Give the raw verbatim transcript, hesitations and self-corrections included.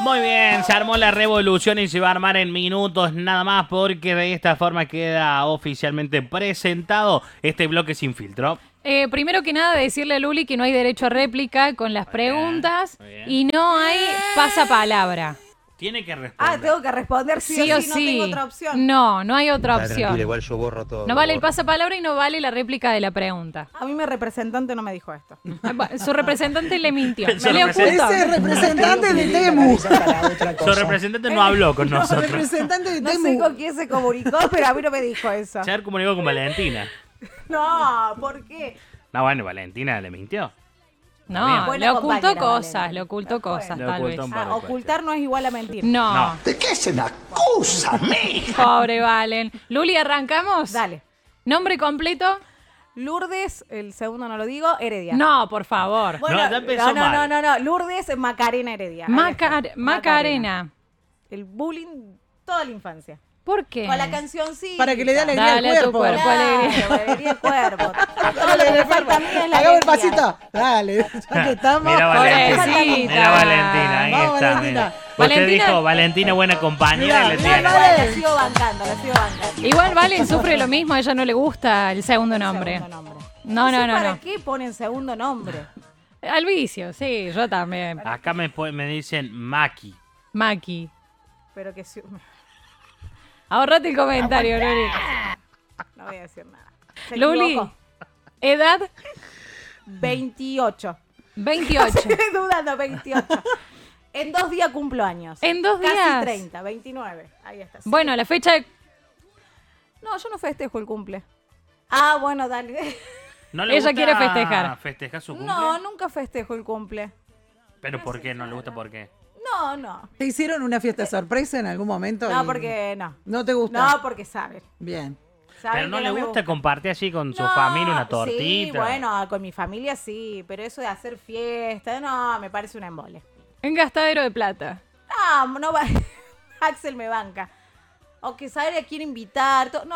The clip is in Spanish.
Muy bien, se armó la revolución y se va a armar en minutos nada más porque de esta forma queda oficialmente presentado este bloque sin filtro. Eh, primero que nada, decirle a Luli que no hay derecho a réplica con las Muy preguntas bien, muy bien. y no hay pasapalabra. Tiene que responder. Ah, tengo que responder sí, Sí o o sí, no sí. tengo otra opción. No, no hay otra Está tranquila, opción. igual yo borro todo. No vale el borro. pasapalabra y no vale la réplica de la pregunta. A mí mi representante no me dijo esto. Su representante le mintió. Su Me leo representante- punto. Ese representante de Temu. Su representante no habló con nosotros. Representante de No sé Temu. con quién se comunicó, pero a mí no me dijo eso. Se comunicó con Valentina. No, ¿por qué? No, bueno, Valentina le mintió. No, Buena le ocultó compañera, cosas, Valentina. le ocultó cosas, Le tal ocultó vez. un par de Ah, ocultar no es igual a mentir. No, No. ¿De qué se me acusa a mí? pobre Valen. Luli, ¿arrancamos? Dale. ¿Nombre completo? Lourdes, el segundo no lo digo, Heredia. No, por favor. Bueno, No, ya empezó no, no, mal. no, no, no. Lourdes Macarena Heredia. Ahí Macar- está. Macarena. El bullying toda la infancia. ¿Por qué? Con la cancioncita. Para que le dé alegría Dale al a tu cuerpo. cuerpo. Claro, alegría. alegría al cuerpo. Todo Dale, lo que me cuerpo. falta a mí es la Hagamos el alegría. pasito. Dale, ya que estamos. Mira Valentina. Pobrecita. Mira Valentina, ahí Vamos, está. Valentina. mira. Usted Valentina- dijo Valentina buena compañera y le Mira, tiene. mira, Igual Vale. la sigo bancando, la sigo bancando. Igual Valen sufre lo mismo, a ella no le gusta el segundo nombre. Segundo nombre. No, no, sé no, ¿Para no. qué ponen segundo nombre? Al vicio, sí, yo también. Acá me, pu- me dicen Maki. Maki. Pero que si... Ahorrate el comentario, Luli. No voy a decir nada. Se Luli, equivocó. edad veintiocho. veintiocho. Estoy dudando, veintiocho. En dos días cumplo años. En dos días. Casi treinta, veintinueve. Ahí está. sí. Bueno, la fecha de... No, yo no festejo el cumple. Ah, bueno, dale. ¿No le Ella gusta quiere festejar. festejar su cumple? No, nunca festejo el cumple. ¿Pero por qué? ¿No le gusta por qué? No, no. ¿Te hicieron una fiesta sorpresa en algún momento? No, y- porque no. ¿No te gusta? No, porque saben. Bien. Saben ¿Pero no que le me gusta compartir así con su No, familia una Sí, tortita? bueno, con mi familia sí, pero eso de hacer fiesta, no, me parece un embole. Un gastadero de plata. No, no va. Axel me banca. O que sabe a quién invitar. to- No,